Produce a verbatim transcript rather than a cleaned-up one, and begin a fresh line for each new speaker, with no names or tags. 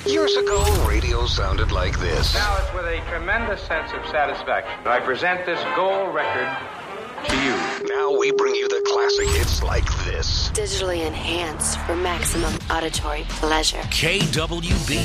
Years ago, radio sounded like this.
Now it's with a tremendous sense of satisfaction that I present this gold record to you.
Now we bring you the classic hits like this.
Digitally enhanced for maximum auditory pleasure.
K W B